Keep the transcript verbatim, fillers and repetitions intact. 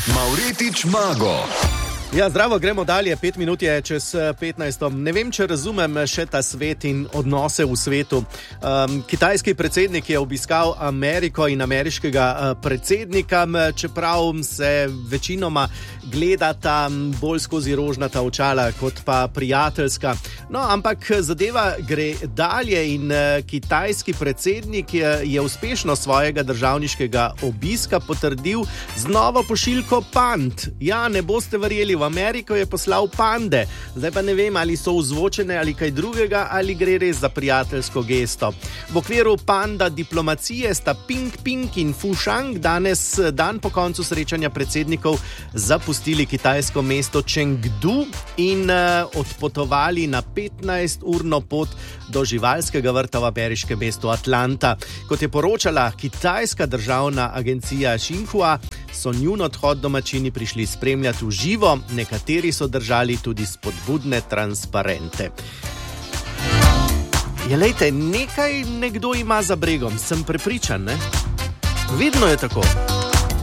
Mavretič Mago. Ja, zdravo, gremo dalje. Pet minut je čez petnajsto. Ne vem, če razumem še ta svet in odnose v svetu. Um, kitajski predsednik je obiskal Ameriko in ameriškega uh, predsednika, čeprav se večinoma gledata bolj skozi rožnata očala kot pa prijateljska. No, ampak zadeva gre dalje in uh, kitajski predsednik je, je uspešno svojega državniškega obiska potrdil z novo pošiljko pand. Ja, ne boste verjeli, v Ameriko je poslal pande. Zdaj pa ne vem, ali so vzvočene ali kaj drugega, ali gre res za prijateljsko gesto. V okviru panda diplomacije sta Ping Ping in Fu Shang danes, dan po koncu srečanja predsednikov, zapustili kitajsko mesto Chengdu in uh, odpotovali na petnajsturno pot do živalskega vrta v ameriškem mestu Atlanta. Kot je poročala kitajska državna agencija Xinhua, so njun odhod domačini prišli spremljati v živo, nekateri so držali tudi spodbudne transparente. Ja, lejte, nekaj nekdo ima za bregom, sem prepričan, ne? Vedno je tako.